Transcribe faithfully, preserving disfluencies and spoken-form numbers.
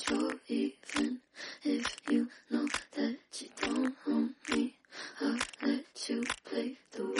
control, even if you know that you don't own me. I'll let you play the